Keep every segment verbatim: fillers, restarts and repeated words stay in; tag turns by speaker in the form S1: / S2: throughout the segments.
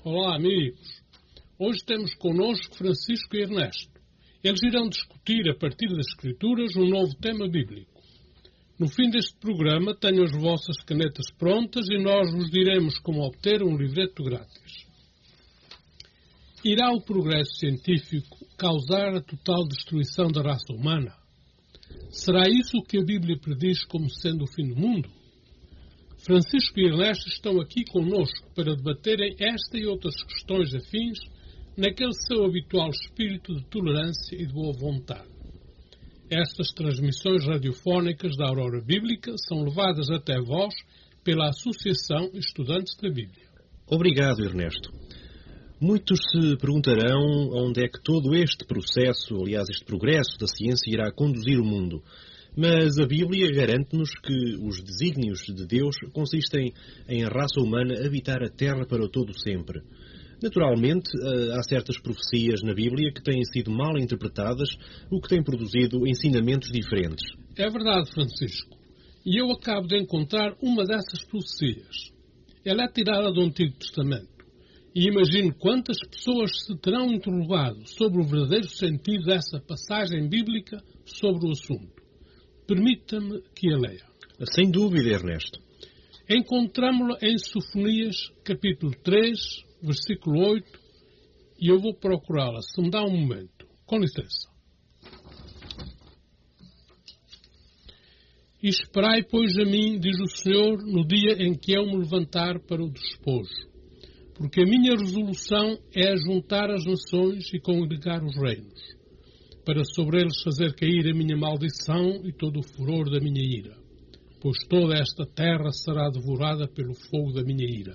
S1: Olá, amigos. Hoje temos connosco Francisco e Ernesto. Eles irão discutir, a partir das Escrituras, um novo tema bíblico. No fim deste programa, tenham as vossas canetas prontas e nós vos diremos como obter um livreto grátis. Irá o progresso científico causar a total destruição da raça humana? Será isso o que a Bíblia prediz como sendo o fim do mundo? Francisco e Ernesto estão aqui conosco para debaterem esta e outras questões afins naquele seu habitual espírito de tolerância e de boa vontade. Estas transmissões radiofónicas da Aurora Bíblica são levadas até vós pela Associação Estudantes da Bíblia.
S2: Obrigado, Ernesto. Muitos se perguntarão onde é que todo este processo, aliás, este progresso da ciência irá conduzir o mundo. Mas a Bíblia garante-nos que os desígnios de Deus consistem em a raça humana habitar a Terra para todo sempre. Naturalmente, há certas profecias na Bíblia que têm sido mal interpretadas, o que tem produzido ensinamentos diferentes.
S1: É verdade, Francisco. E eu acabo de encontrar uma dessas profecias. Ela é tirada do Antigo Testamento. E imagino quantas pessoas se terão interrogado sobre o verdadeiro sentido dessa passagem bíblica sobre o assunto. Permita-me que a leia.
S2: Sem dúvida, Ernesto.
S1: Encontramo-la em Sofonias, capítulo três, versículo oito, e eu vou procurá-la, se me dá um momento. Com licença. E esperai, pois, a mim, diz o Senhor, no dia em que eu me levantar para o despojo. Porque a minha resolução é juntar as nações e congregar os reinos, para sobre eles fazer cair a minha maldição e todo o furor da minha ira. Pois toda esta terra será devorada pelo fogo da minha ira.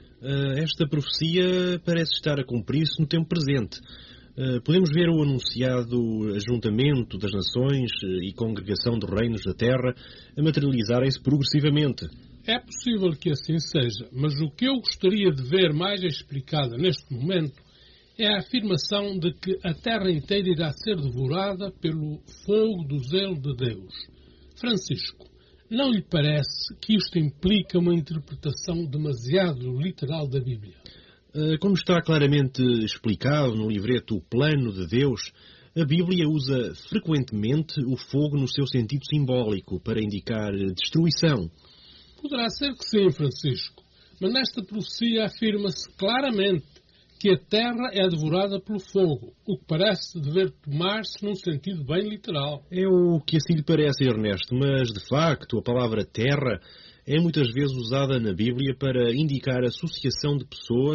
S2: Esta profecia parece estar a cumprir-se no tempo presente. Podemos ver o anunciado ajuntamento das nações e congregação dos reinos da terra a materializarem-se progressivamente.
S1: É possível que assim seja, mas o que eu gostaria de ver mais explicada neste momento é a afirmação de que a terra inteira irá ser devorada pelo fogo do zelo de Deus. Francisco, não lhe parece que isto implica uma interpretação demasiado literal da Bíblia?
S2: Como está claramente explicado no livreto O Plano de Deus, a Bíblia usa frequentemente o fogo no seu sentido simbólico para indicar destruição.
S1: Poderá ser que sim, Francisco, mas nesta profecia afirma-se claramente que a terra é devorada pelo fogo, o que parece dever tomar-se num sentido bem literal.
S2: É o que assim lhe parece, Ernesto, mas de facto a palavra terra é muitas vezes usada na Bíblia para indicar associação de pessoas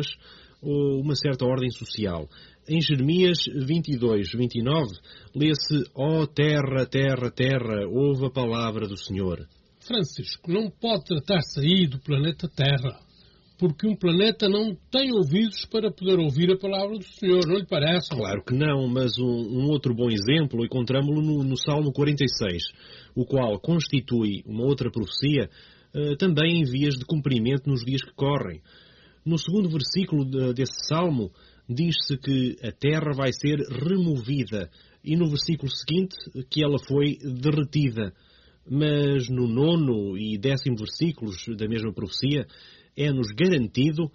S2: ou uma certa ordem social. Em Jeremias vinte e dois, vinte e nove, lê-se: ó terra, terra, terra, ouve a palavra do Senhor.
S1: Francisco, não pode tratar-se aí do planeta Terra, porque um planeta não tem ouvidos para poder ouvir a palavra do Senhor, não lhe parece?
S2: Claro que não, mas um, um outro bom exemplo encontramos-lo no, no Salmo quarenta e seis, o qual constitui uma outra profecia, uh, também em vias de cumprimento nos dias que correm. No segundo versículo de, desse Salmo, diz-se que a terra vai ser removida, e no versículo seguinte, que ela foi derretida. Mas no nono e décimo versículos da mesma profecia, é-nos garantido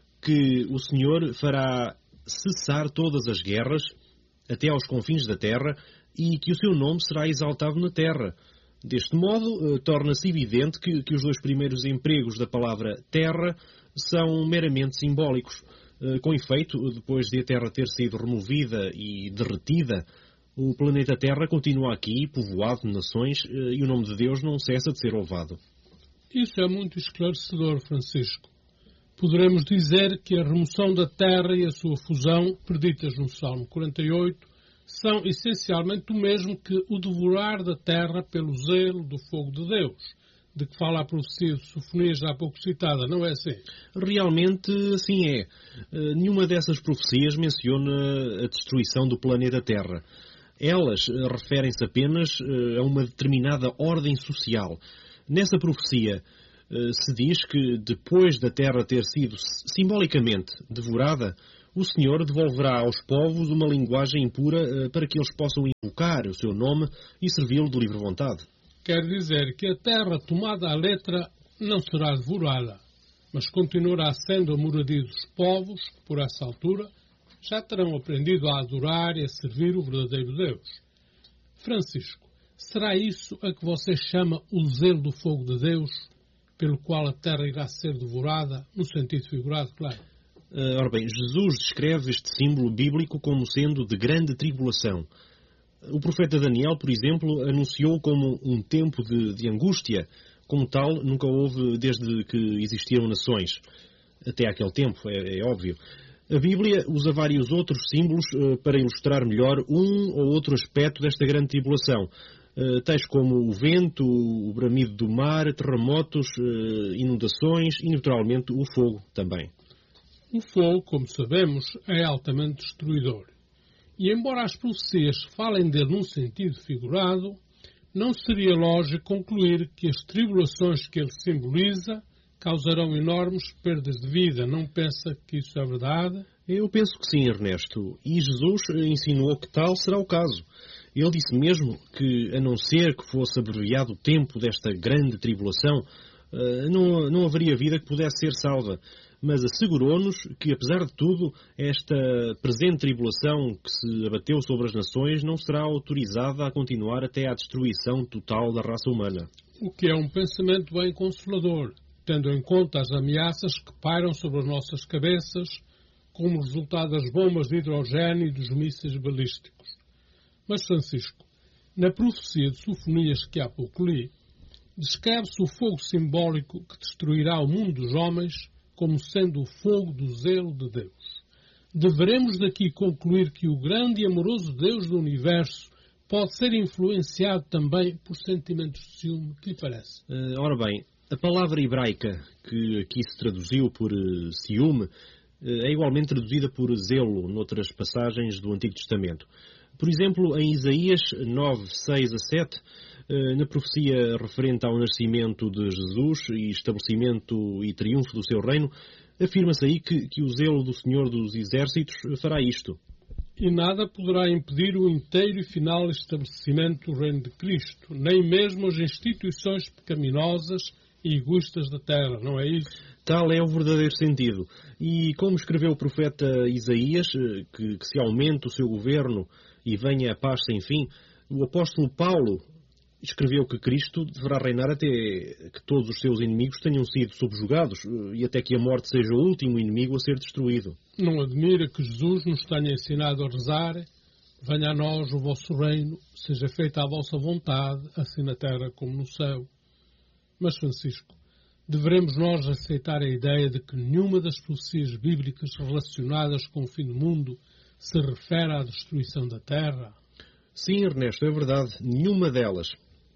S2: que o Senhor fará cessar todas as guerras até aos confins da terra e que o seu nome será exaltado na terra. Deste modo, torna-se evidente que, que os dois primeiros empregos da palavra terra são meramente simbólicos. Com efeito, depois de a terra ter sido removida e derretida, o planeta Terra continua aqui, povoado de nações, e o nome de Deus não cessa de ser louvado.
S1: Isso é muito esclarecedor, Francisco. Poderemos dizer que a remoção da terra e a sua fusão, preditas no Salmo quarenta e oito, são essencialmente o mesmo que o devorar da terra pelo zelo do fogo de Deus, de que fala a profecia de Sofonias já há pouco citada, não é assim?
S2: Realmente, assim é. Nenhuma dessas profecias menciona a destruição do planeta Terra. Elas referem-se apenas a uma determinada ordem social. Nessa profecia se diz que depois da terra ter sido simbolicamente devorada, o Senhor devolverá aos povos uma linguagem impura para que eles possam invocar o seu nome e servi-lo de livre vontade.
S1: Quer dizer que a terra tomada à letra não será devorada, mas continuará sendo a moradia dos povos que, por essa altura, já terão aprendido a adorar e a servir o verdadeiro Deus. Francisco, será isso a que você chama o zelo do fogo de Deus, pelo qual a terra irá ser devorada, no sentido figurado, claro?
S2: Uh, ora bem, Jesus descreve este símbolo bíblico como sendo de grande tribulação. O profeta Daniel, por exemplo, anunciou como um tempo de, de angústia. Como tal, nunca houve desde que existiram nações. Até aquele tempo, é, é óbvio. A Bíblia usa vários outros símbolos uh, para ilustrar melhor um ou outro aspecto desta grande tribulação. Uh, tais como o vento, o bramido do mar, terremotos, uh, inundações e, naturalmente, o fogo também.
S1: O fogo, como sabemos, é altamente destruidor. E, embora as profecias falem dele num sentido figurado, não seria lógico concluir que as tribulações que ele simboliza causarão enormes perdas de vida. Não pensa que isso é verdade?
S2: Eu penso que sim, Ernesto. E Jesus ensinou que tal será o caso. Ele disse mesmo que, a não ser que fosse abreviado o tempo desta grande tribulação, não, não haveria vida que pudesse ser salva. Mas assegurou-nos que, apesar de tudo, esta presente tribulação que se abateu sobre as nações não será autorizada a continuar até à destruição total da raça humana.
S1: O que é um pensamento bem consolador, tendo em conta as ameaças que pairam sobre as nossas cabeças como resultado das bombas de hidrogênio e dos mísseis balísticos. Mas, Francisco, na profecia de Sofonias que há pouco li, descreve-se o fogo simbólico que destruirá o mundo dos homens como sendo o fogo do zelo de Deus. Deveremos daqui concluir que o grande e amoroso Deus do universo pode ser influenciado também por sentimentos de ciúme. Que lhe parece?
S2: Uh, ora bem, a palavra hebraica que aqui se traduziu por uh, ciúme uh, é igualmente traduzida por zelo noutras passagens do Antigo Testamento. Por exemplo, em Isaías nove, seis a sete, na profecia referente ao nascimento de Jesus e estabelecimento e triunfo do seu reino, afirma-se aí que, que o zelo do Senhor dos Exércitos fará isto.
S1: E nada poderá impedir o inteiro e final estabelecimento do reino de Cristo, nem mesmo as instituições pecaminosas e egoístas da terra, não é isso?
S2: Tal é o verdadeiro sentido. E como escreveu o profeta Isaías, que, que se aumente o seu governo e venha a paz sem fim, o apóstolo Paulo escreveu que Cristo deverá reinar até que todos os seus inimigos tenham sido subjugados e até que a morte seja o último inimigo a ser destruído.
S1: Não admira que Jesus nos tenha ensinado a rezar: venha a nós o vosso reino, seja feita a vossa vontade, assim na terra como no céu. Mas, Francisco, deveremos nós aceitar a ideia de que nenhuma das profecias bíblicas relacionadas com o fim do mundo se refere à destruição da terra?
S2: Sim, Ernesto, é verdade. Nenhuma delas.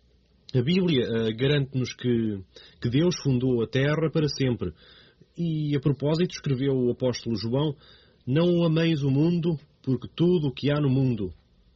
S2: A Bíblia uh, garante-nos que, que Deus fundou a terra para sempre. E, a propósito, escreveu o apóstolo João: não ameis o mundo, porque tudo o que há no mundo,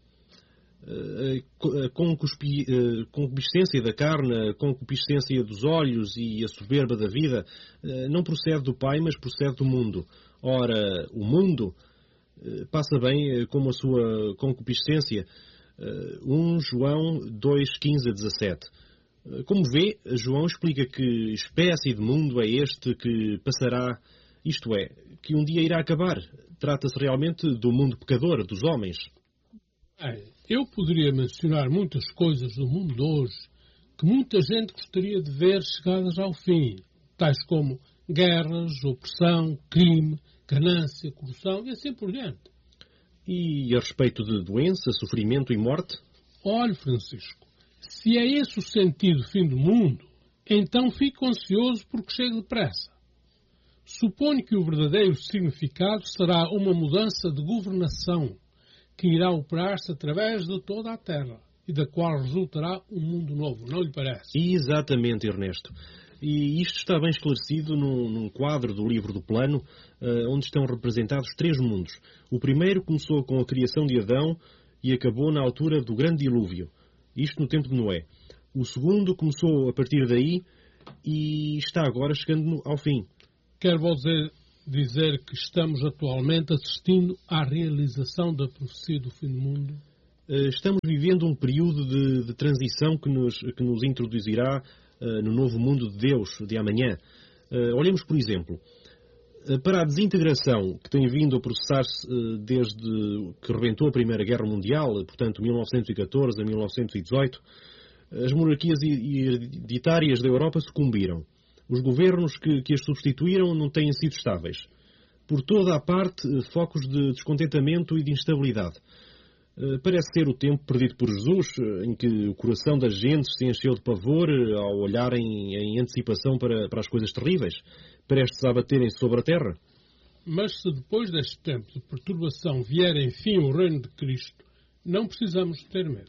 S2: uh, a concuspi, uh, concupiscência da carne, a concupiscência dos olhos e a soberba da vida, uh, não procede do Pai, mas procede do mundo. Ora, o mundo uh, passa bem uh, como a sua concupiscência. Uh, Primeira João dois, quinze a dezassete. Uh, como vê, João explica que espécie de mundo é este que passará, isto é, que um dia irá acabar. Trata-se realmente do mundo pecador, dos homens.
S1: É, eu poderia mencionar muitas coisas do mundo de hoje que muita gente gostaria de ver chegadas ao fim, tais como guerras, opressão, crime, ganância, corrupção e assim por diante.
S2: E a respeito de doença, sofrimento e morte?
S1: Olhe, Francisco, se é esse o sentido do fim do mundo, então fico ansioso porque chega depressa. Suponho que o verdadeiro significado será uma mudança de governação que irá operar-se através de toda a terra e da qual resultará um mundo novo, não lhe parece?
S2: Exatamente, Ernesto. E isto está bem esclarecido num, num quadro do livro do Plano, uh, onde estão representados três mundos. O primeiro começou com a criação de Adão e acabou na altura do grande dilúvio, isto no tempo de Noé. O segundo começou a partir daí e está agora chegando ao fim.
S1: Quero dizer, dizer que estamos atualmente assistindo à realização da profecia do fim do mundo?
S2: Uh, estamos vivendo um período de, de transição que nos, que nos introduzirá no novo mundo de Deus de amanhã. Uh, olhemos, por exemplo, uh, para a desintegração que tem vindo a processar-se uh, desde que rebentou a Primeira Guerra Mundial, portanto, mil novecentos e catorze a mil novecentos e dezoito, as monarquias hereditárias da Europa sucumbiram. Os governos que, que as substituíram não têm sido estáveis. Por toda a parte, focos de descontentamento e de instabilidade. Parece ser o tempo perdido por Jesus, em que o coração das gentes se encheu de pavor ao olharem em antecipação para, para as coisas terríveis, prestes a abaterem-se sobre a terra.
S1: Mas se depois deste tempo de perturbação vier enfim o reino de Cristo, não precisamos ter medo.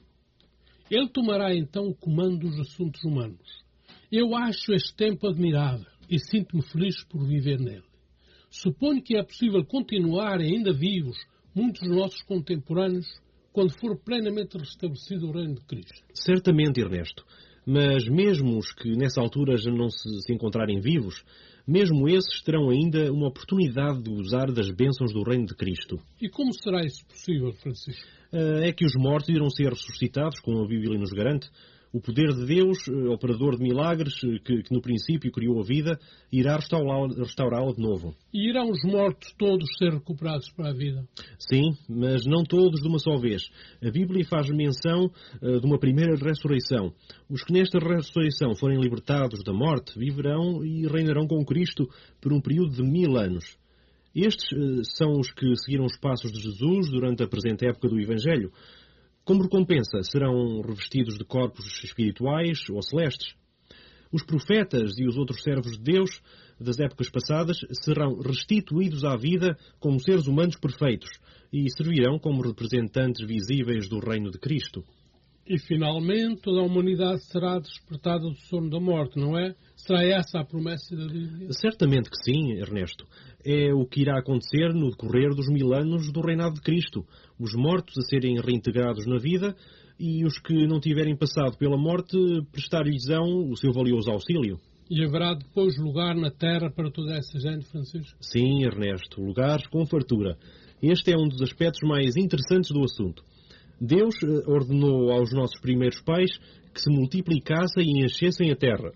S1: Ele tomará então o comando dos assuntos humanos. Eu acho este tempo admirável e sinto-me feliz por viver nele. Suponho que é possível continuar ainda vivos muitos dos nossos contemporâneos quando for plenamente restabelecido o reino de Cristo.
S2: Certamente, Ernesto. Mas mesmo os que nessa altura já não se, se encontrarem vivos, mesmo esses terão ainda uma oportunidade de gozar das bênçãos do reino de Cristo.
S1: E como será isso possível, Francisco?
S2: É que os mortos irão ser ressuscitados, como a Bíblia nos garante. O poder de Deus, operador de milagres, que, que no princípio criou a vida, irá restaurá-la de novo.
S1: E irão os mortos todos ser recuperados para a vida?
S2: Sim, mas não todos de uma só vez. A Bíblia faz menção uh, de uma primeira ressurreição. Os que nesta ressurreição forem libertados da morte viverão e reinarão com Cristo por um período de mil anos. Estes uh, são os que seguiram os passos de Jesus durante a presente época do Evangelho. Como recompensa, serão revestidos de corpos espirituais ou celestes. Os profetas e os outros servos de Deus das épocas passadas serão restituídos à vida como seres humanos perfeitos e servirão como representantes visíveis do reino de Cristo.
S1: E, finalmente, toda a humanidade será despertada do sono da morte, não é? Será essa a promessa da Bíblia?
S2: Certamente que sim, Ernesto. É o que irá acontecer no decorrer dos mil anos do reinado de Cristo. Os mortos a serem reintegrados na vida e os que não tiverem passado pela morte prestar-lhes-ão o seu valioso auxílio.
S1: E haverá depois lugar na terra para toda essa gente, Francisco?
S2: Sim, Ernesto. Lugares com fartura. Este é um dos aspectos mais interessantes do assunto. Deus ordenou aos nossos primeiros pais que se multiplicassem e enchessem a terra.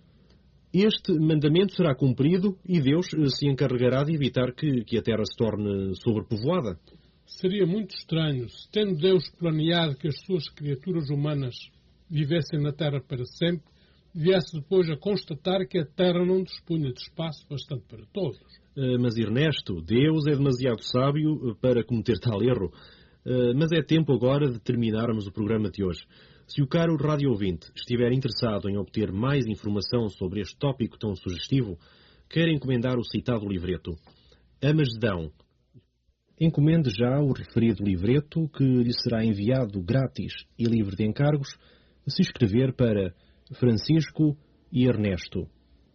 S2: Este mandamento será cumprido e Deus se encarregará de evitar que, que a terra se torne sobrepovoada.
S1: Seria muito estranho se, tendo Deus planeado que as suas criaturas humanas vivessem na terra para sempre, viesse depois a constatar que a terra não dispunha de espaço bastante para todos.
S2: Mas, Ernesto, Deus é demasiado sábio para cometer tal erro. Mas é tempo agora de terminarmos o programa de hoje. Se o caro rádio ouvinte estiver interessado em obter mais informação sobre este tópico tão sugestivo, quer encomendar o citado livreto. Amasdão. Encomende já o referido livreto, que lhe será enviado grátis e livre de encargos, se escrever para Francisco e Ernesto.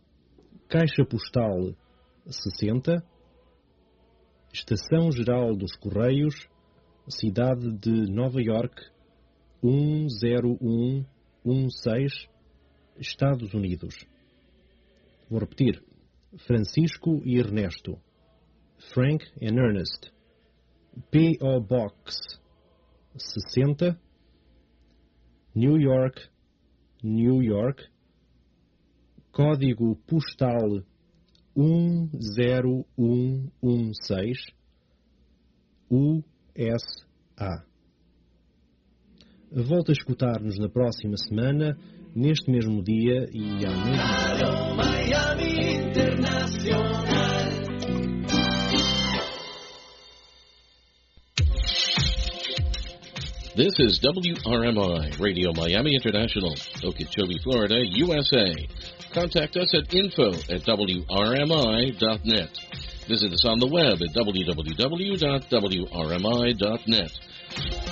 S2: Caixa Postal sessenta, Estação Geral dos Correios, Cidade de Nova Iorque, um zero um um seis, Estados Unidos. Vou repetir. Francisco e Ernesto. Frank and Ernest. P O Box sessenta, New York, New York. Código postal um zero um um seis, U S A. Volta a escutar-nos na próxima semana, neste mesmo dia e à mesma hora. Miami Internacional.
S3: This is W R M I, Radio Miami International, Okeechobee, Florida, U S A. Contact us at info at W R M I dot net. Visit us on the web at w w w dot w r m i dot net.